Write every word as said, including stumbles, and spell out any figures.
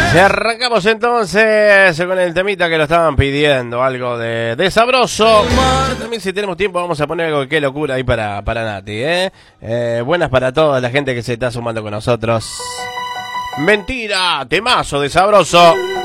Si arrancamos entonces con el temita que lo estaban pidiendo, algo de, de sabroso. Ya también, si tenemos tiempo, vamos a poner algo de Qué Locura ahí para, para Nati, ¿eh? Eh, buenas para toda la gente que se está sumando con nosotros. Mentira, temazo de sabroso.